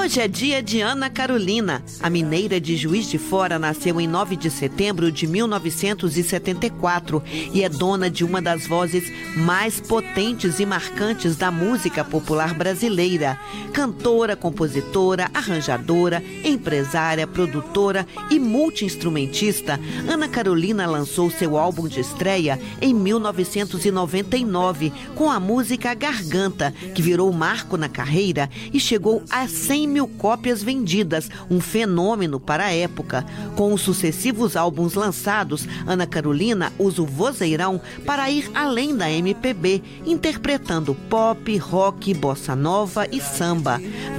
Hoje é dia de Ana Carolina. A mineira de Juiz de Fora nasceu em 9 de setembro de 1974 e é dona de uma das vozes mais potentes e marcantes da música popular brasileira. Cantora, compositora, arranjadora, empresária, produtora e multi-instrumentista, Ana Carolina lançou seu álbum de estreia em 1999 com a música Garganta, que virou marco na carreira e chegou a 100 mil cópias vendidas, um fenômeno para a época. Com os sucessivos álbuns lançados, Ana Carolina usa o vozeirão para ir além da MPB, interpretando pop, rock, bossa nova e samba.